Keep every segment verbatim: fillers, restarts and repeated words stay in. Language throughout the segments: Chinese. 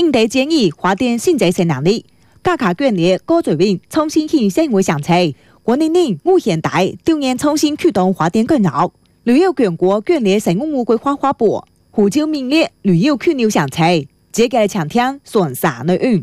应对建议发展新再生能力，加强建立高水平创新性生活常态。国内内目前大调研创新驱动发展更好，旅游全国建立生物规划发布，湖州名列旅游枢纽常态，这个强听顺沙内运。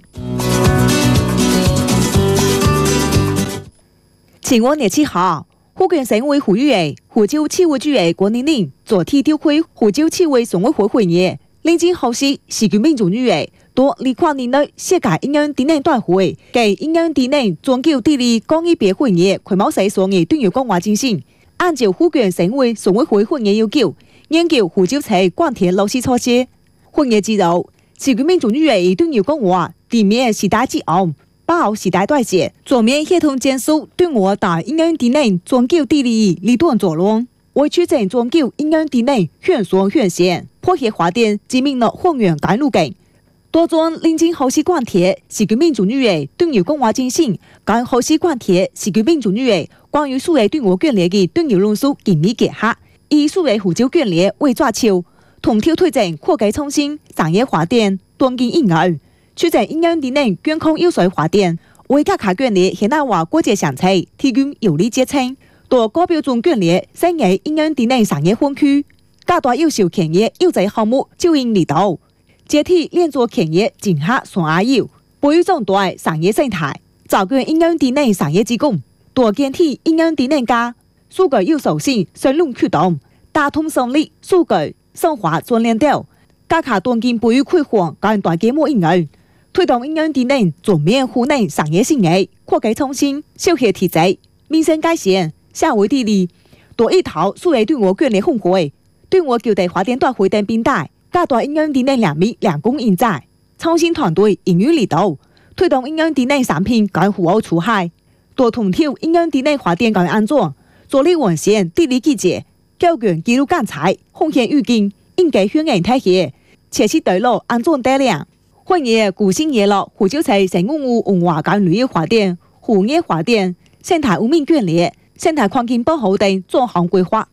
七月廿七号，福建省委呼吁的湖州气味局的国内内昨天召开湖州气味农委会会议，领进后市市居民主语的多二跨年内世界营养电影大会，给营养电影全球第二公益别会议开幕式所的重要讲话精神。按照福建省委农委会会议要求，研究湖州市关田落实措施。会议指导，市居民主语的重要讲话，地面时代之案，把握时代大势，全面协同建设对我大营养电影全球第二理断作论，为促进全球营养电影向上向前，破解发展知名的宏远赶路径。多种领进后市关铁市居民主语的重要讲话精神，跟后市关铁市居民主语的关于数位对我建立的重要论述紧密结合，以数位湖州建立为抓手，同调推进科技创新、产业发展、端进应用，促进营养电影健康有序发展，为加强建立现代化国际常态提供有力支撑。多高标准建立新的营养电影产业分区，加大优秀企业优质项目就业力度。接替连锁企业整合双下游，培育壮大产业生态，造就营养电影产业之功。多建立营养电影家，数据有属性深入驱动，打通商力、数据、生活专联调，加强端进培育开放跟大规模应用，推动营养电影全面湖内产业兴业、科技创新、消费提质、民生改善、社会治理。多一套数位对我建立fun会，对我就地发展大会等平台。加大营养电影两米两公人才，创新团队营运力度，推动营养电影产品跟服务出海，多同调营养电影发展跟安装，助力完善地理记者、教育记录监察、风险预警、应急响应体系，切实对路安装质量。会议古新业乐湖州市生物文化跟旅游发展、渔业发展、生态文明建立、生态环境保护等专项规划。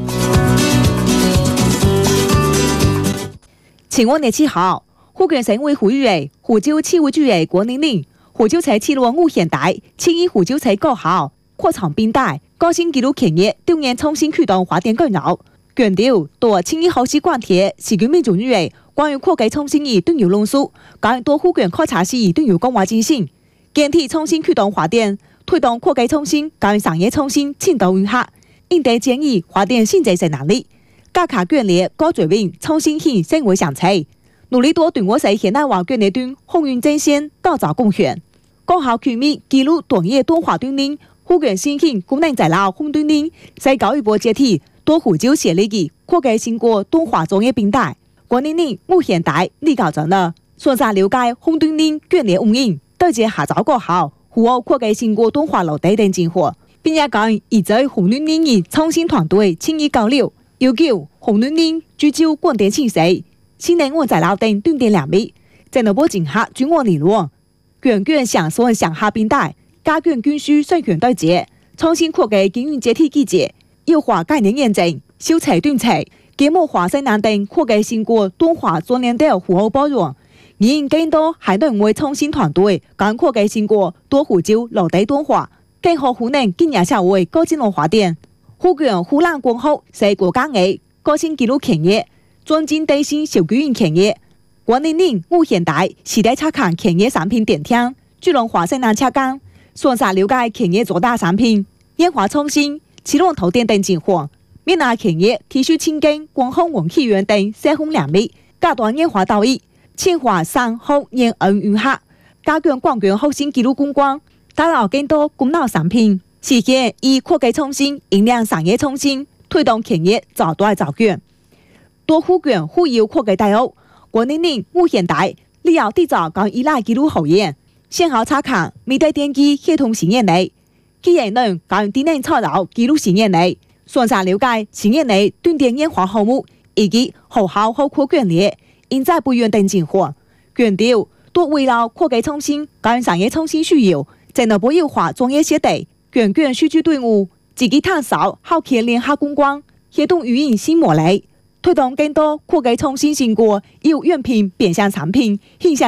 七月廿七号，福建省委呼吁的湖州气味局的国内内湖州市气路五现代青衣湖州市高校扩厂并带高新纪录企业调研创新驱动发展更好，强调多青衣后市关铁市居民主语的关于科技创新的重要论述，跟多福建考察市的重要讲话精神，建立创新驱动发展，推动科技创新跟产业创新深度融合，应对建议发展新再生能力。加强建立高水平创新性生活常态，努力多对我市现代化建立中风云展现打造贡献。高校全面记录专业多化锻炼，福建新兴功能材料烘锻炼，在教育部接替多湖州设立的科技成果多化专业平台。国内内目现代立搞成了线上了解烘锻炼建立运营，对接下早高校服务科技成果多化落地等进货，并且跟以在烘锻炼的创新团队轻易交流。要求红绿灯聚焦光电清晰、新能源材料等断电两米，在内部整合专案理论，强卷上上上下并带，加强军需生权对接，创新科技经营接替记者，优化概念验证、修材断材、建模化生产等科技成果多化专联的服务包容，引更多海内外创新团队跟科技成果多湖州落地多化，更好湖南今年社会高金融发展。福建湖南光后是国家的高新纪录企业，专精电信小居营企业，国内内五现代时代车行企业产品点听，聚龙华生产车工，线上了解企业做大产品，研发创新，启动投电等情况，闽南企业提出清根、光后文气源等社风两米，加大研发道义，清华三后研恩融合，加强广源后新纪录公关，打造更多功能产品。实现以科技创新引领产业创新，推动企业早大早卷。多福建富有科技大学，国内内五现代利用地造跟依赖记录后验，先后查看面对电机系统实验内，机械能跟电能操作记录实验内，线上了解实验内断电研发项目以及学校后科建立、人才培养等情况。强调多围绕科技创新跟产业创新需要，在内部优化专业设备。强卷数据队伍，积极探索后期联合公关，协同运营新模式，推动更多科技创新成果由原品变相产品，影响